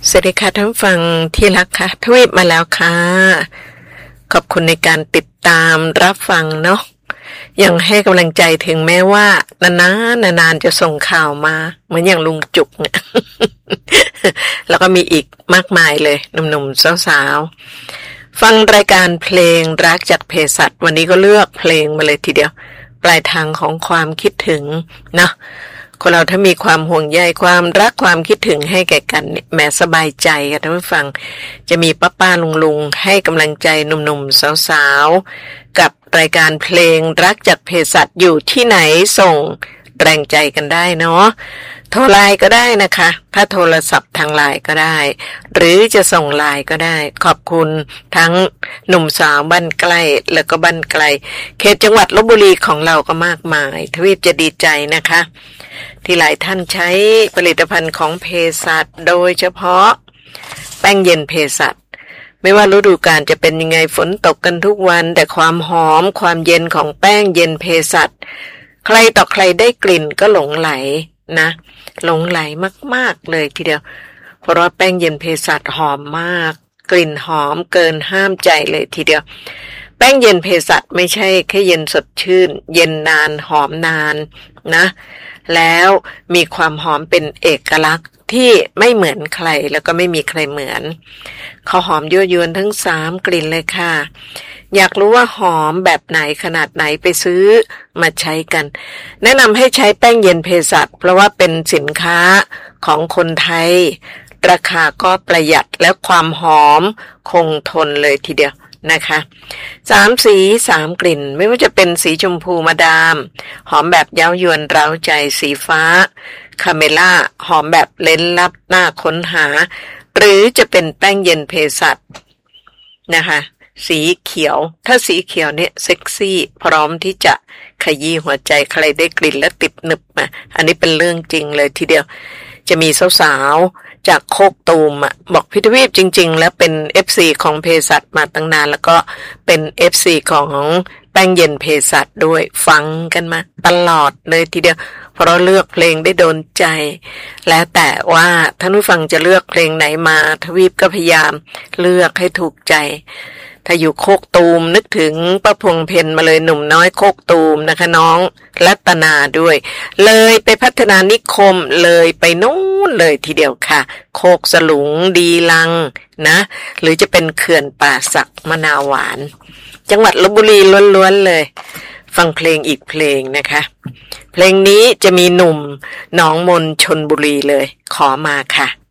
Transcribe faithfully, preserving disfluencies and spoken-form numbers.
สวัสดีค่ะท่านผู้ฟังที่รักค่ะทวีปมาแล้วค่ะขอบคุณในการติดตามรับฟังเนาะยังให้กำลังใจถึงแม้ว่านานๆนานๆจะส่งข่าวมาเหมือนอย่างลุงจุกเนี่ย แล้วก็มีอีกมากมายเลยหนุ่มๆสาวๆฟังรายการเพลงรักจากเภสัชวันนี้ก็เลือกเพลงมาเลยทีเดียวปลายทางของความคิดถึงเนาะคนเราถ้ามีความห่วงใยความรักความคิดถึงให้แก่กันเนี่ยแม้สบายใจค่ะท่านผู้ฟังจะมีป้าป้าลุงลุงให้กำลังใจหนุ่มๆสาวๆกับรายการเพลงรักจากเภสัชอยู่ที่ไหนส่งแรงใจกันได้เนาะโทรไลน์ก็ได้นะคะถ้าโทรศัพท์ทางไลน์ก็ได้หรือจะส่งไลน์ก็ได้ขอบคุณทั้งหนุ่มสาวบ้านใกล้แล้วก็บ้านไกลเขตจังหวัดลพบุรีของเราก็มากมายทวีปจะดีใจนะคะที่หลายท่านใช้ผลิตภัณฑ์ของเภสัชโดยเฉพาะแป้งเย็นเภสัชไม่ว่าฤดูกาลจะเป็นยังไงฝนตกกันทุกวันแต่ความหอมความเย็นของแป้งเย็นเภสัชใครต่อใครได้กลิ่นก็หลงไหลนะหลงไหลมากๆเลยทีเดียวเพราะว่าแป้งเย็นเภสัชหอมมากกลิ่นหอมเกินห้ามใจเลยทีเดียวแป้งเย็นเภสัชไม่ใช่แค่เย็นสดชื่นเย็นนานหอมนานนะแล้วมีความหอมเป็นเอกลักษณ์ที่ไม่เหมือนใครแล้วก็ไม่มีใครเหมือนเขาหอมยั่วยวนทั้งสามกลิ่นเลยค่ะอยากรู้ว่าหอมแบบไหนขนาดไหนไปซื้อมาใช้กันแนะนำให้ใช้แป้งเย็นเภสัชเพราะว่าเป็นสินค้าของคนไทยราคาก็ประหยัดและความหอมคงทนเลยทีเดียวนะคะสามสีสามกลิ่นไม่ว่าจะเป็นสีชมพูมาดามหอมแบบเย้ายวนเร้าใจสีฟ้าคาเมล่าหอมแบบเล้นลับน่าค้นหาหรือจะเป็นแป้งเย็นเภสัชนะคะสีเขียวถ้าสีเขียวเนี่ยเซ็กซี่พร้อมที่จะขยี้หัวใจใครได้กลิ่นและติดหนึบมาอันนี้เป็นเรื่องจริงเลยทีเดียวจะมีสาวๆจากโคกตูมอ่ะบอกพิทวีปจริงๆแล้วเป็น เอฟ ซี ของเภสัชมาตั้งนานแล้วก็เป็น เอฟ ซี ของแป้งเย็นเภสัชด้วยฟังกันมาตลอดเลยทีเดียวเพราะเลือกเพลงได้โดนใจแล้วแต่ว่าท่านผู้ฟังจะเลือกเพลงไหนมาทวีปก็พยายามเลือกให้ถูกใจถ้าอยู่โคกตูมนึกถึงป้าพวงเพ็ญมาเลยหนุ่มน้อยโคกตูมนะคะน้องรัตนาด้วยเลยไปพัฒนานิคมเลยไปนู้นเลยทีเดียวค่ะโคกสลุงดีลังนะหรือจะเป็นเขื่อนป่าสักมะนาวหวานจังหวัดลพบุรีล้วนๆเลยฟังเพลงอีกเพลงนะคะเพลงนี้จะมีหนุ่มหนองมนชลบุรีเลยขอมาค่ะ